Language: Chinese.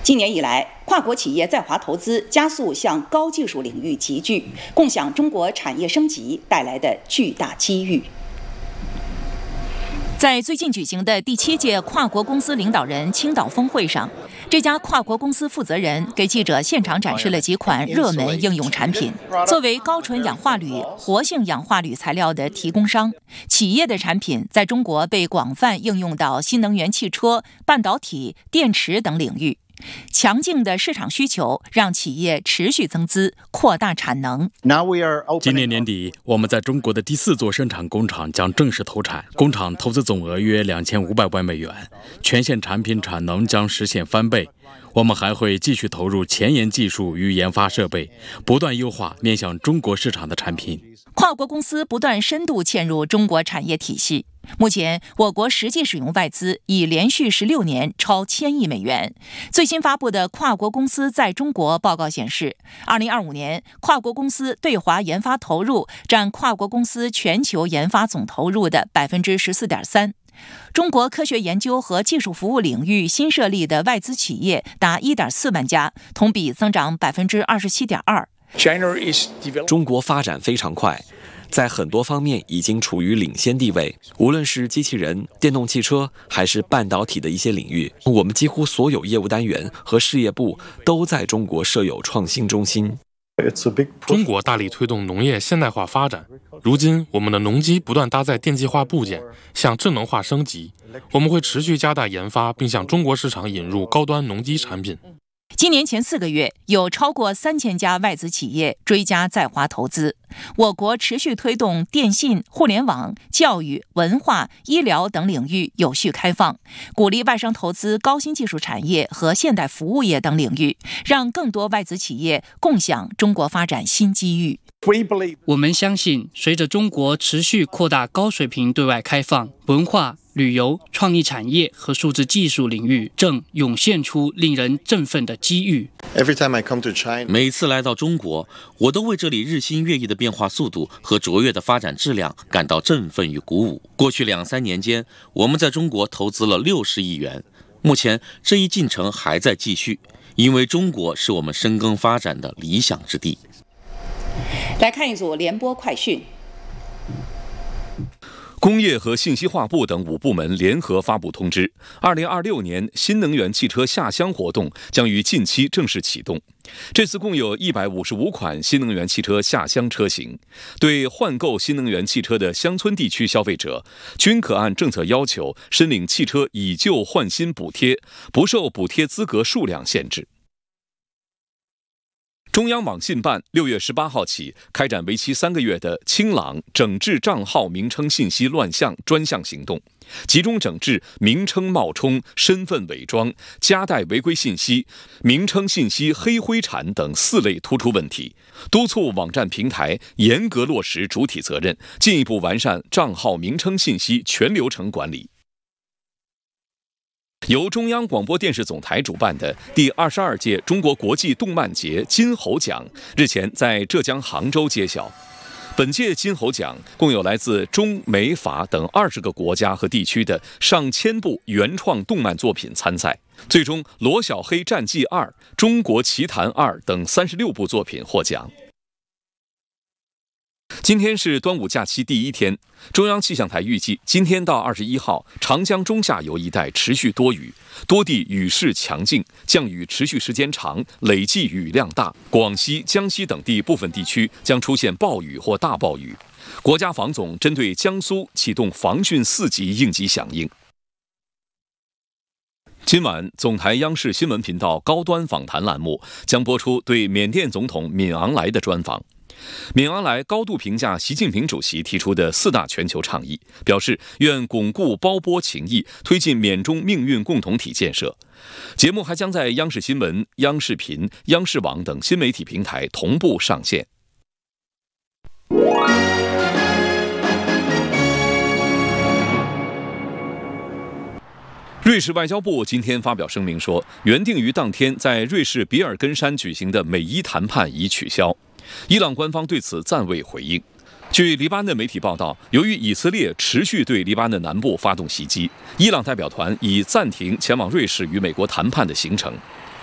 今年以来，跨国企业在华投资加速向高技术领域集聚，共享中国产业升级带来的巨大机遇。在最近举行的第7届跨国公司领导人青岛峰会上，这家跨国公司负责人给记者现场展示了几款热门应用产品。作为高纯氧化铝、活性氧化铝材料的提供商，企业的产品在中国被广泛应用到新能源汽车、半导体、电池等领域。强劲的市场需求让企业持续增资，扩大产能。 今年年底，我们在中国的第4座生产工厂将正式投产，工厂投资总额约2500万美元，全线产品产能将实现翻倍。我们还会继续投入前沿技术与研发设备，不断优化面向中国市场的产品。 跨国公司不断深度嵌入中国产业体系。目前，我国实际使用外资已连续16年超1000亿美元。最新发布的跨国公司在中国报告显示，2025年跨国公司对华研发投入占跨国公司全球研发总投入的14.3%。中国科学研究和技术服务领域新设立的外资企业达1.4万家，同比增长27.2%。 中国发展非常快，在很多方面已经处于领先地位，无论是机器人、电动汽车，还是半导体的一些领域，我们几乎所有业务单元和事业部都在中国设有创新中心。 中国大力推动农业现代化发展，如今我们的农机不断搭载电气化部件，向智能化升级。我们会持续加大研发，并向中国市场引入高端农机产品。 今年前4个月，有超过3000家外资企业追加在华投资。我国持续推动电信、互联网、教育、文化、医疗等领域有序开放，鼓励外商投资高新技术产业和现代服务业等领域，让更多外资企业共享中国发展新机遇。 我们相信，随着中国持续扩大高水平对外开放，文化、旅游、创意产业和数字技术领域正涌现出令人振奋的机遇。 每次来到中国，我都为这里日新月异的变化速度和卓越的发展质量感到振奋与鼓舞。过去2-3年间，我们在中国投资了60亿元，目前这一进程还在继续，因为中国是我们深耕发展的理想之地。 来看一组联播快讯。 工业和信息化部等5部门联合发布通知，2026年新能源汽车下乡活动将于近期正式启动。这次共有155款新能源汽车下乡车型，对换购新能源汽车的乡村地区消费者，均可按政策要求申领汽车以旧换新补贴，不受补贴资格数量限制。中央网信办6月18号起开展为期3个月的清朗整治账号名称信息乱象专项行动，集中整治名称冒充、身份伪装、夹带违规信息、名称信息黑灰产等4类突出问题，督促网站平台严格落实主体责任，进一步完善账号名称信息全流程管理。由中央广播电视总台主办的第22届中国国际动漫节金猴奖日前在浙江杭州揭晓。本届金猴奖共有来自中美法等20个国家和地区的上千部原创动漫作品参赛，最终《罗小黑战记2》《中国奇谭2》等36部作品获奖。今天是端午假期第1天，中央气象台预计今天到21号，长江中下游一带持续多雨，多地雨势强劲，降雨持续时间长，累计雨量大。广西、江西等地部分地区将出现暴雨或大暴雨。国家防总针对江苏启动防汛4级应急响应。今晚，总台央视新闻频道高端访谈栏目将播出对缅甸总统敏昂莱的专访。敏昂莱高度评价习近平主席提出的4大全球倡议，表示愿巩固胞波情谊，推进缅中命运共同体建设。节目还将在央视新闻、央视频、央视网等新媒体平台同步上线。瑞士外交部今天发表声明说，原定于当天在瑞士比尔根山举行的美伊谈判已取消。伊朗官方对此暂未回应。据黎巴嫩媒体报道，由于以色列持续对黎巴嫩南部发动袭击，伊朗代表团已暂停前往瑞士与美国谈判的行程。